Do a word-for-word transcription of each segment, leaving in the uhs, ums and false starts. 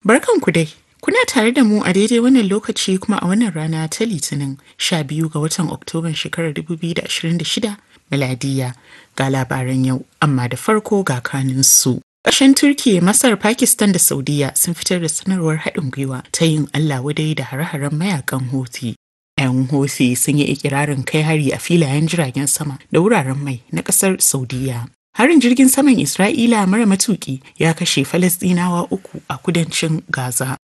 Barkanku dai. Kuna tare da mu a daidai wannan lokaci kuma a wannan rana ta Litinin sha biyu ga watan Oktoban shekarar dubu biyu da ashirin da shida miladiya ga labaran yau, amma da farko ga kaninsu. Ƙasashen Turkiyya, Masar, Pakistan da Saudiya sun fitar da sanarwar haɗin gwiwa ta yin Allah wadai da hare-haren mayakan Houthi. 'Yan Houthi sun yi ikirarin kai hari a filayen jiragen sama da wuraren mai na ƙasar Saudiya. Harin jirgin saman Isra'ila mara matuƙi ya kashe Falasɗinawa uku a kudancin Gaza.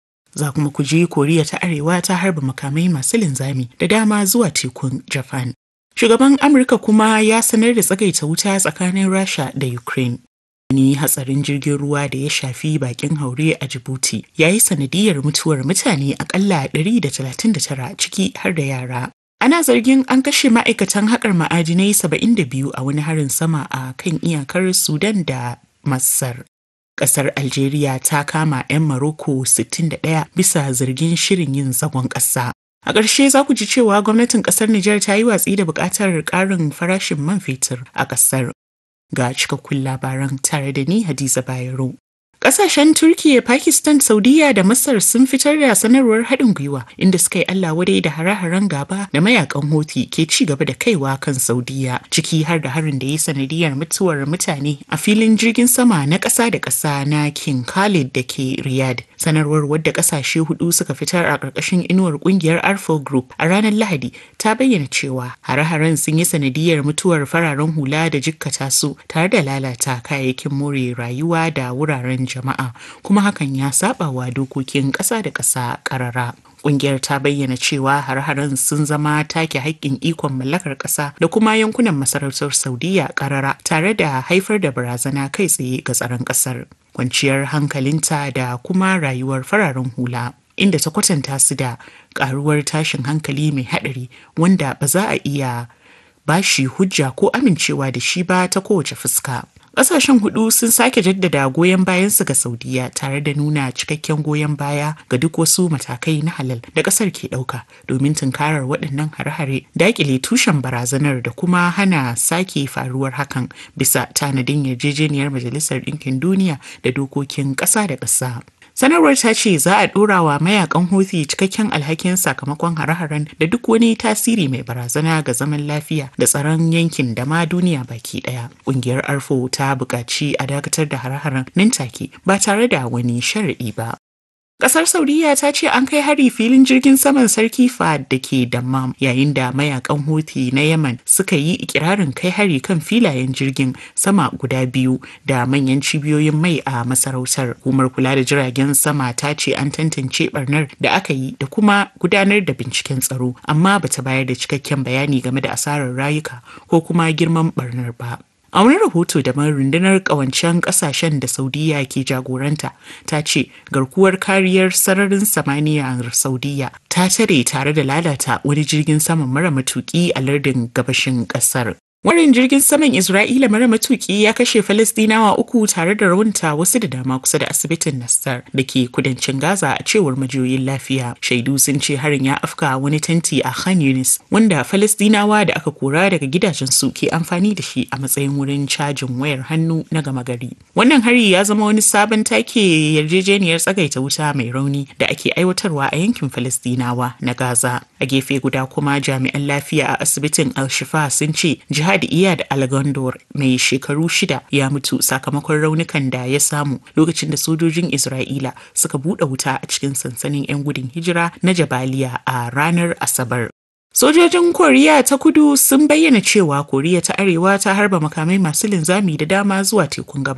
Za kuma ku ji Koriya ta Arewa ta harba makamai masu linzami da dama zuwa tekun Japan. Shugaban Amurka kuma ya sanar da tsagaita wuta tsakanin Rasha da Ukraine. Wani hatsarin jirgin ruwa da ya shafi bakin haure a Djibouti ya yi sanadiyar mutuwar mutane akalla ɗari da talatin da tara ciki har da yara. Ana zargin an kashe ma'aikatan haƙar ma'adinai saba'in da biyu a wani harin sama a kan iyakar Sudan da Masar. Ƙasar Algeria ta kama 'yan Morocco sittin da ɗaya bisa zargin shirin yin zagon ƙasa. A ƙarshe za ku ji cewa gwamnatin ƙasar Nijar ta yi watsi da buƙatar ƙarin farashin man fetur a ƙasar. Ga cikakkun labaran tare da ni Hadiza Bayero. Ƙasashen Turkiyya, Pakistan, Saudiya da Masar sun fitar da sanarwar haɗin gwiwa inda suka yi Allah wadai da hare-haren gaba da mayakan Houthi ke ci gaba da kaiwa kan Saudiya, ciki har da harin da ya sanadiyar mutuwar mutane a filin jirgin sama na ƙasa da ƙasa na King Khalid da ke Riyadh. Sanarwar wadda ƙasashe hudu suka fitar a ƙarƙashin inuwar ƙungiyar Arfo Group a ranar Lahadi ta bayyana cewa hare-haren sun yi sanadiyar mutuwar fararen hula da jikkata su tare da lalata kayayyakin more rayuwa da wuraren jama'a, kuma hakan ya saba wa dokokin ƙasa da ƙasa ƙarara. Ƙungiyar ta bayyana cewa har-haren sun zama take haƙƙin ikon mallakar ƙasa da kuma yankunan masarautar Saudiya ƙarara tare da haifar da barazana kai tsaye ga tsaron ƙasar, kwanciyar hankalinta da kuma rayuwar fararen hula, inda ta kwatanta su da ƙaruwar tashin hankali mai haɗari wanda ba za a iya bashi hujja ko amincewa da shi ba ta kowace fuska. Ƙasashen hudu sun sake jaddada goyon bayansu ga Saudiya tare da nuna cikakken goyon baya ga duk wasu matakai na halal da ƙasar ke ɗauka domin tunkarar waɗannan hare-hare, daƙile tushen barazanar da kuma hana sake faruwar hakan bisa tanadin yarjejeniyar Majalisar Ɗinkin Duniya da dokokin ƙasa da ƙasa. Sanarwar ta ce za a ɗora wa mayakan Houthi cikakken alhakin sakamakon hare-haren da duk wani tasiri mai barazana ga zaman lafiya da tsaron yankin da ma duniya baki ɗaya. Ƙungiyar Arfo ta buƙaci a dakatar da hare-haren nan take ba tare da wani sharaɗi ba. Ƙasar Saudiya ta ce an kai hari filin jirgin saman Sarki Fahad da ke Dammam yayin da mayakan Houthi na Yemen suka yi ikirarin kai hari kan filayen jirgin sama guda biyu da manyan cibiyoyin mai a masarautar. Hukumar kula da jiragen sama ta ce an tantance barnar da aka yi da kuma gudanar da binciken tsaro, amma bata bayar da cikakken bayani game da asarar rayuka ko kuma girman barnar ba. A wani rahoto daban, rundunar ƙawancen ƙasashen da Saudiya ke jagoranta ta ce garkuwar kariyar sararin samaniyar Saudiya ta tare tare da lalata wani jirgin saman mara matuƙi a lardin gabashin ƙasar. Warin jirgin saman Isra'ila mara matuƙi ya kashe Falasɗinawa uku tare da raunta wasu da dama kusa da asibitin Nassar da ke kudancin Gaza a cewar majiyoyin lafiya. Shaidu sun ce harin ya afka wani tanti a Khan Yunis wanda Falasɗinawa da aka kora daga gidajensu ke amfani da shi a matsayin wurin cajin wayar hannu na gama gari. Wannan hari ya zama wani sabon take yarjejeniyar tsagaita wuta mai rauni da ake aiwatarwa a yankin Falasɗinawa na Gaza. A gefe guda kuma jami'an lafiya a asibitin Al-Shifa sun ce Jihad Iyad Al-Gondor mai shekaru shida ya mutu sakamakon raunukan da ya samu lokacin da sojojin Isra'ila suka buɗe wuta a cikin sansanin 'yan gudun hijira na Jabaliya a ranar Asabar. Sojojin Koriya ta Kudu sun bayyana cewa Koriya ta Arewa ta harba makamai masu linzami da dama zuwa tekun gabas